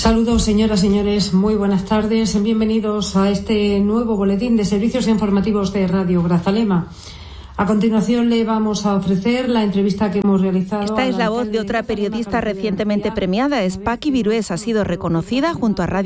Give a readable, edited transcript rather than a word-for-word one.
Saludos, señoras, señores, muy buenas tardes. Bienvenidos a este nuevo boletín de servicios informativos de Radio Grazalema. A continuación le vamos a ofrecer la entrevista que hemos realizado. Esta es la voz de otra periodista recientemente premiada. Paqui Virués ha sido reconocida junto a Radio